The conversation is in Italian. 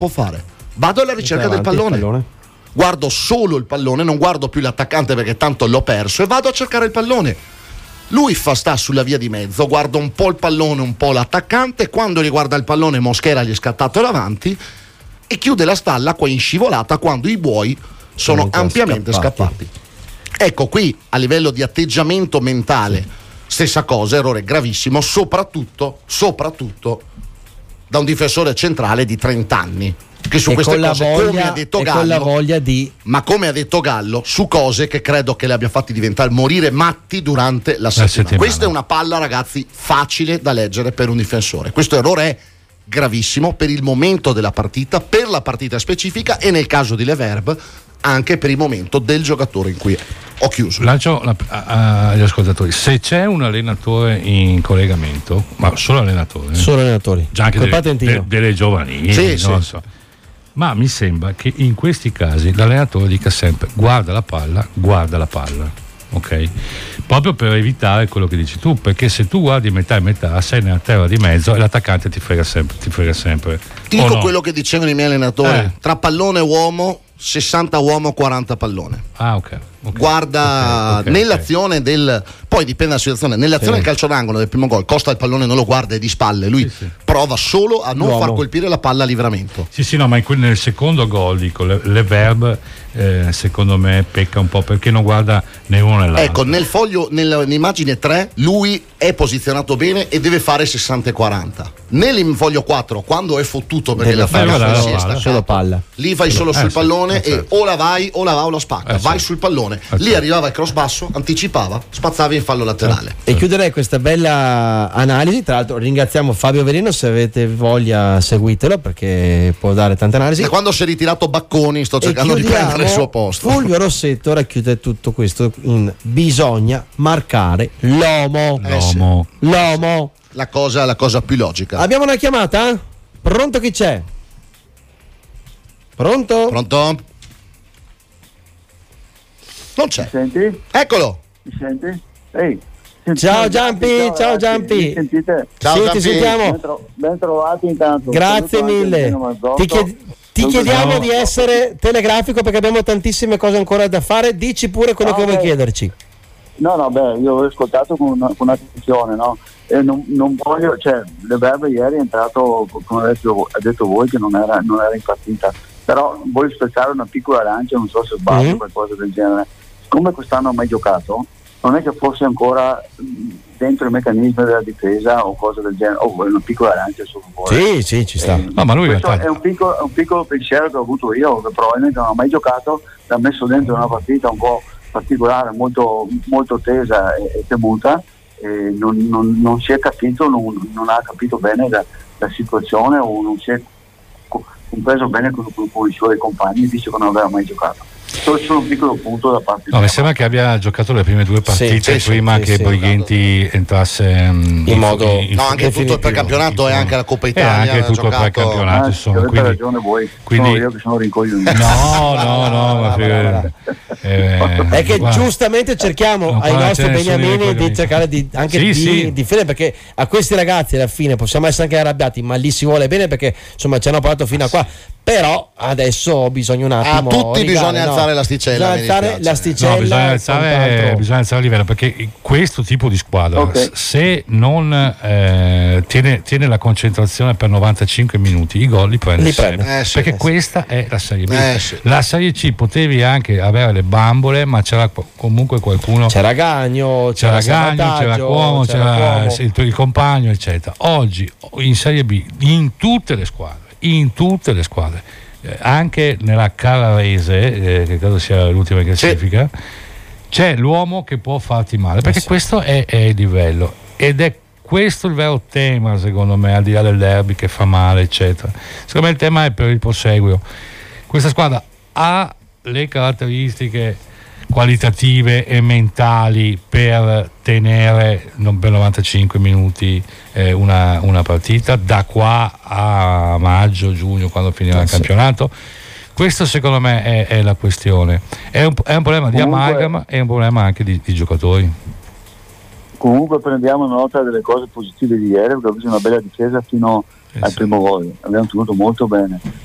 può fare? Vado alla ricerca del pallone. Guardo solo il pallone, non guardo più l'attaccante perché tanto l'ho perso, e vado a cercare il pallone. Lui sta sulla via di mezzo, guarda un po' il pallone, un po' l'attaccante. Quando riguarda il pallone, Mosquera gli è scattato davanti e chiude la stalla qua in scivolata quando i buoi sono ampiamente scappati. Ecco, qui a livello di atteggiamento mentale, stessa cosa, errore gravissimo, soprattutto da un difensore centrale di 30 anni. Che su queste cose, come ha detto Gallo, con la voglia di... ma come ha detto Gallo, su cose che credo che le abbia fatti diventare morire matti durante la settimana. Questa è una palla, ragazzi, facile da leggere per un difensore. Questo errore è gravissimo per il momento della partita, per la partita specifica, e nel caso di Leverbe anche per il momento del giocatore in cui ho chiuso. Lancio agli ascoltatori: se c'è un allenatore in collegamento, ma solo allenatori, già anche delle giovanili, sì. Non so. Ma mi sembra che in questi casi l'allenatore dica sempre guarda la palla, ok? Proprio per evitare quello che dici tu, perché se tu guardi metà e metà sei nella terra di mezzo e l'attaccante ti frega sempre. Ti dico quello che dicevano i miei allenatori: tra pallone e uomo, 60 uomo, 40 pallone. Ok. Guarda, nell'azione poi dipende dalla situazione. Nell'azione del calcio d'angolo del primo gol, Costa il pallone non lo guarda, è di spalle, lui prova solo a non far colpire la palla a livramento. Sì, no, ma nel secondo gol, dico, Leverbe secondo me pecca un po' perché non guarda né uno né l'altro. Ecco, nel foglio, nell'immagine 3, lui è posizionato bene e deve fare 60 e 40. Nell'infoglio 4, quando è fottuto perché la solo palla, lì vai solo sul pallone e o la va o la spacca. Vai sul pallone. Lì arrivava il cross basso, anticipava, spazzava in fallo laterale. E chiuderei questa bella analisi. Tra l'altro ringraziamo Fabio Verino, se avete voglia seguitelo perché può dare tante analisi. E quando si è ritirato Bacconi sto cercando di prendere il suo posto. Fulvio Rossetto racchiude tutto questo in bisogna marcare l'uomo. L'uomo. La cosa più logica. Abbiamo una chiamata? Pronto, chi c'è? Pronto? Non c'è. Mi senti? Eccolo. Mi senti? Ehi. Ciao Giampi, ciao Giampi. Mi sentite? Ciao, sì, Giampi. Ti sentiamo. Ben trovati intanto. Grazie mille. Ti chiediamo di essere telegrafico perché abbiamo tantissime cose ancora da fare. Dici pure quello che vuoi chiederci. Io ho ascoltato con attenzione, no? E non voglio, Leverbe ieri è entrato, come ha detto voi, che non era in partita, però voglio spezzare una piccola arancia, non so se sbaglio, qualcosa del genere. Siccome quest'anno ha mai giocato, non è che fosse ancora dentro il meccanismo della difesa o cose del genere, o una piccola arancia sul favore. Sì, ci sta. Ma lui questo è un piccolo pensiero che ho avuto io, che probabilmente non ho mai giocato, l'ha messo dentro una partita un po' particolare, molto, molto tesa e temuta, e non si è capito, non ha capito bene la situazione, o non si è compreso bene con i suoi compagni, dice che non aveva mai giocato. Solo un piccolo punto da parte mi sembra che abbia giocato le prime due partite prima che Brighenti entrasse in modo anche tutto il precampionato e anche la Coppa Italia, anche tutto il precampionato, insomma, avete ragione voi, sono io che sono rincoglionito. No, è che giustamente cerchiamo ai nostri beniamini di cercare di difendere, perché a questi ragazzi alla fine possiamo essere anche arrabbiati, ma lì si vuole bene perché insomma ci hanno portato fino a qua. Però adesso bisogna un attimo. A tutti bisogna alzare l'asticella. Bisogna alzare il livello, perché questo tipo di squadra, se non tiene la concentrazione per 95 minuti, i gol li prende sempre. Perché questa è la Serie B. La Serie C potevi anche avere le bambole, ma c'era comunque qualcuno. C'era Gagno, c'era Cuomo, c'era il compagno, eccetera. Oggi in Serie B, in tutte le squadre, anche nella Calarese, che credo sia l'ultima classifica, c'è l'uomo che può farti male, perché questo è il livello, ed è questo il vero tema, secondo me, al di là del derby che fa male, eccetera. Secondo me il tema è per il proseguio. Questa squadra ha le caratteristiche qualitative e mentali per tenere per 95 minuti una partita da qua a maggio, giugno, quando finirà il campionato. Questo secondo me è la questione. È un problema di amalgama e un problema anche di giocatori. Comunque prendiamo nota delle cose positive di ieri, perché abbiamo una bella difesa fino al primo gol, abbiamo tenuto molto bene.